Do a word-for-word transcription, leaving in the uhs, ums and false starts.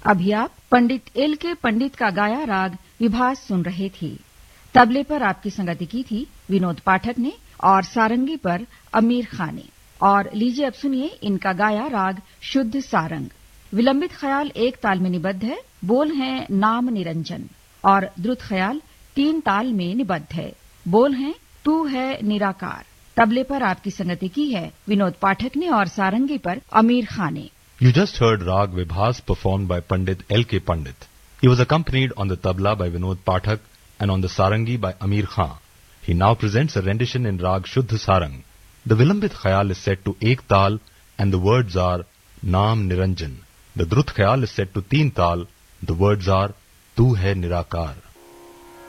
अभी आप पंडित एल के पंडित का गाया राग विभास सुन रहे थे। तबले पर आपकी संगति की थी विनोद पाठक ने और सारंगी पर अमीर खां ने। और लीजिए अब सुनिए इनका गाया राग शुद्ध सारंग। विलंबित ख्याल एक ताल में निबद्ध है, बोल हैं नाम निरंजन, और द्रुत ख्याल तीन ताल में निबद्ध है, बोल हैं तू है निराकार। तबले पर आपकी संगति की है विनोद पाठक ने और सारंगी पर अमीर खां ने। You just heard Rag Vibhas performed by Pandit L K Pandit. He was accompanied on the tabla by Vinod Pathak and on the sarangi by Ameer Khan. He now presents a rendition in Rag Shuddh Sarang. The Vilambit Khayal is set to Ek Tal and the words are Naam Niranjan. The Drut Khayal is set to Teen Tal. The words are Tu Hai Nirakar.